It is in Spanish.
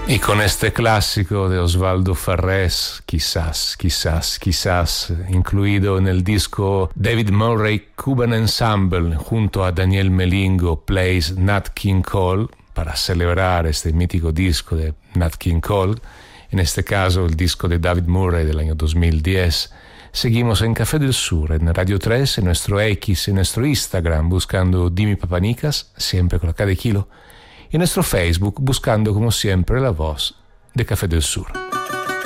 Y con este clásico de Osvaldo Farrés, quizás, incluido en el disco David Murray Cuban Ensemble, junto a Daniel Melingo, plays Nat King Cole, para celebrar este mítico disco de Nat King Cole, en este caso el disco de David Murray del año 2010. Seguimos en Café del Sur, en Radio 3, en nuestro X, en nuestro Instagram, buscando Dimi Papanicas, siempre con la K de kilo, y en nuestro Facebook, buscando como siempre la voz de Café del Sur.